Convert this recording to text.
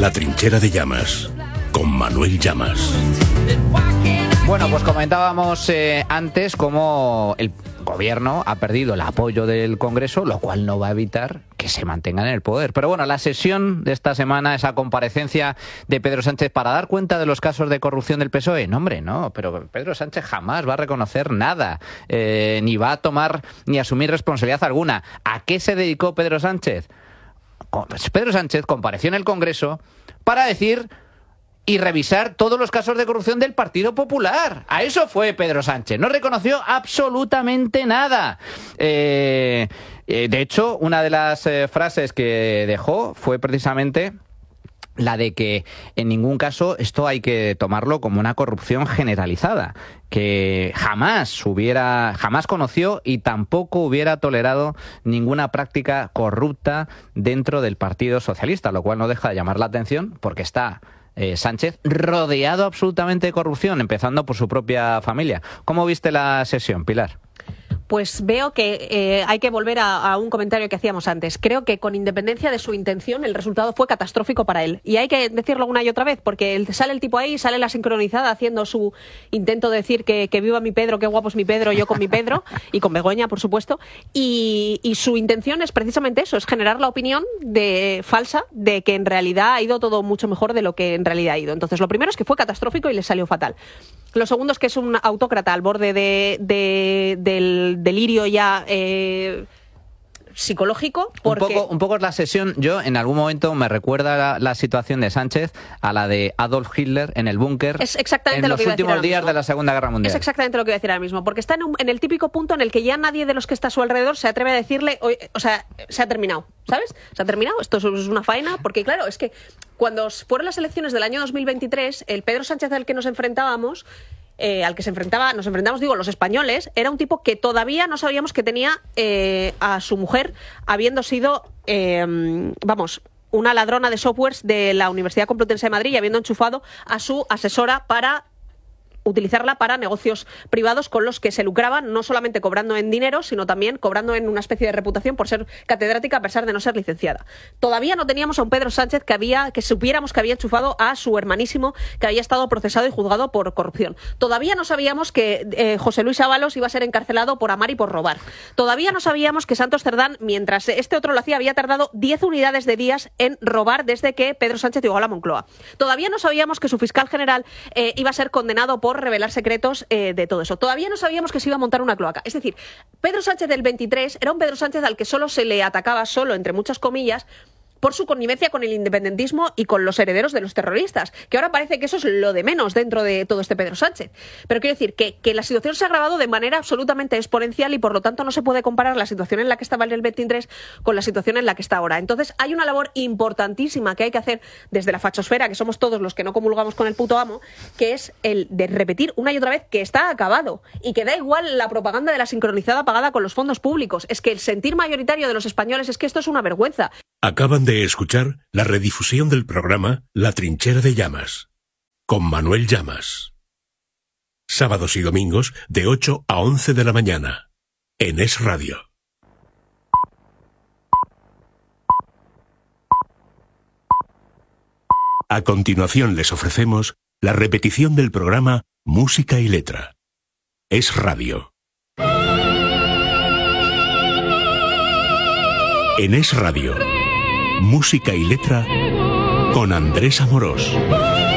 La Trinchera de Llamas, con Manuel Llamas. Bueno, pues comentábamos antes cómo el gobierno ha perdido el apoyo del Congreso, lo cual no va a evitar que se mantengan en el poder. Pero bueno, la sesión de esta semana, esa comparecencia de Pedro Sánchez para dar cuenta de los casos de corrupción del PSOE, no hombre, no, pero Pedro Sánchez jamás va a reconocer nada, ni va a tomar ni asumir responsabilidad alguna. ¿A qué se dedicó Pedro Sánchez? Pues Pedro Sánchez compareció en el Congreso para decir y revisar todos los casos de corrupción del Partido Popular. A eso fue Pedro Sánchez. No reconoció absolutamente nada. De hecho, una de las frases que dejó fue precisamente la de que en ningún caso esto hay que tomarlo como una corrupción generalizada, que jamás conoció y tampoco hubiera tolerado ninguna práctica corrupta dentro del Partido Socialista, lo cual no deja de llamar la atención porque está Sánchez rodeado absolutamente de corrupción, empezando por su propia familia. ¿Cómo viste la sesión, Pilar? Pues veo que hay que volver a un comentario que hacíamos antes. Creo que con independencia de su intención, el resultado fue catastrófico para él. Y hay que decirlo una y otra vez, porque sale el tipo ahí, sale la sincronizada haciendo su intento de decir que viva mi Pedro, qué guapo es mi Pedro, yo con mi Pedro, y con Begoña, por supuesto. Y su intención es precisamente eso, es generar la opinión falsa de que en realidad ha ido todo mucho mejor de lo que en realidad ha ido. Entonces, lo primero es que fue catastrófico y le salió fatal. Lo segundo es que es un autócrata al borde del delirio ya psicológico. Porque Un poco la sesión, yo en algún momento me recuerda la situación de Sánchez a la de Adolf Hitler en el búnker en los últimos días de la Segunda Guerra Mundial. Es exactamente lo que iba a decir ahora mismo, porque está en el típico punto en el que ya nadie de los que está a su alrededor se atreve a decirle, o sea, se ha terminado, ¿sabes? Se ha terminado, esto es una faena, porque claro, es que cuando fueron las elecciones del año 2023, el Pedro Sánchez al que nos enfrentamos, los españoles, era un tipo que todavía no sabíamos que tenía a su mujer habiendo sido, una ladrona de softwares de la Universidad Complutense de Madrid y habiendo enchufado a su asesora para utilizarla para negocios privados con los que se lucraban, no solamente cobrando en dinero, sino también cobrando en una especie de reputación por ser catedrática a pesar de no ser licenciada. Todavía no teníamos a un Pedro Sánchez que supiéramos que había enchufado a su hermanísimo, que había estado procesado y juzgado por corrupción. Todavía no sabíamos que José Luis Ábalos iba a ser encarcelado por amar y por robar. Todavía no sabíamos que Santos Cerdán, mientras este otro lo hacía, había tardado 10 unidades de días en robar desde que Pedro Sánchez llegó a la Moncloa. Todavía no sabíamos que su fiscal general iba a ser condenado por revelar secretos de todo eso. Todavía no sabíamos que se iba a montar una cloaca. Es decir, Pedro Sánchez del 23 era un Pedro Sánchez al que solo se le atacaba, solo entre muchas comillas, por su connivencia con el independentismo y con los herederos de los terroristas, que ahora parece que eso es lo de menos dentro de todo este Pedro Sánchez. Pero quiero decir que la situación se ha agravado de manera absolutamente exponencial y por lo tanto no se puede comparar la situación en la que estaba en el 23 con la situación en la que está ahora. Entonces hay una labor importantísima que hay que hacer desde la fachosfera, que somos todos los que no comulgamos con el puto amo, que es el de repetir una y otra vez que está acabado y que da igual la propaganda de la sincronizada pagada con los fondos públicos. Es que el sentir mayoritario de los españoles es que esto es una vergüenza. Acaban de escuchar la redifusión del programa La Trinchera de Llamas, con Manuel Llamas. Sábados y domingos de 8 a 11 de la mañana, en Es Radio. A continuación les ofrecemos la repetición del programa Música y Letra. Es Radio. En Es Radio. Música y Letra con Andrés Amorós.